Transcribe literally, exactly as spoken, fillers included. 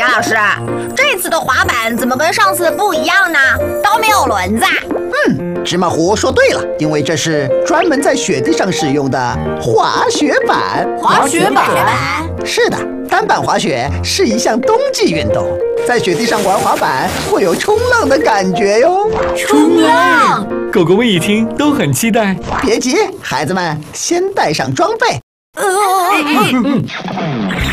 杨老师，这次的滑板怎么跟上次不一样呢？都没有轮子。 嗯，芝麻糊说对了，因为这是专门在雪地上使用的滑雪板。 滑雪板？ 是的，单板滑雪是一项冬季运动，在雪地上玩滑板会有冲浪的感觉哟。 冲浪！ 狗狗们一听都很期待。 别急，孩子们，先带上装备。 呃